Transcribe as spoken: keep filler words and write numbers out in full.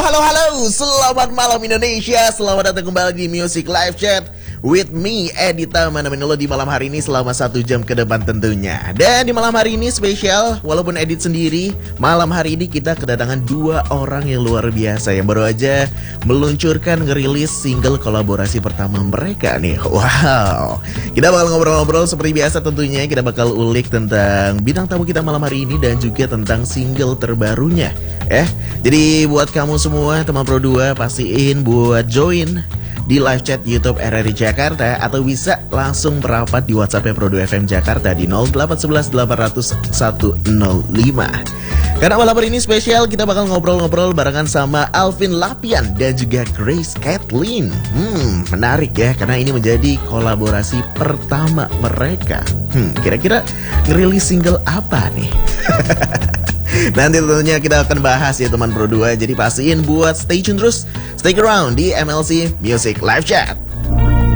halo, halo, selamat malam Indonesia. Selamat datang kembali di Music Live Chat with me, Edita menemani lo di malam hari ini selama satu jam ke depan tentunya. Dan di malam hari ini spesial, walaupun Edit sendiri, malam hari ini kita kedatangan dua orang yang luar biasa yang baru aja meluncurkan ngerilis single kolaborasi pertama mereka nih. Wow, kita bakal ngobrol-ngobrol seperti biasa tentunya. Kita bakal ulik tentang bintang tamu kita malam hari ini dan juga tentang single terbarunya. Eh, jadi buat kamu semua teman Pro dua, pastiin buat join di live chat YouTube R R I Jakarta atau bisa langsung merapat di WhatsApp Pro dua F M Jakarta di nol delapan satu satu delapan nol nol satu nol lima. Karena malam hari ini spesial, kita bakal ngobrol-ngobrol barengan sama Alvin Lapian dan juga Grace Kathleen. Hmm, menarik ya, karena ini menjadi kolaborasi pertama mereka. Hmm, kira-kira ngerilis single apa nih? Nanti tentunya kita akan bahas ya teman Pro dua. Jadi pastiin buat stay tune terus, stay around di M L C Music Live Chat.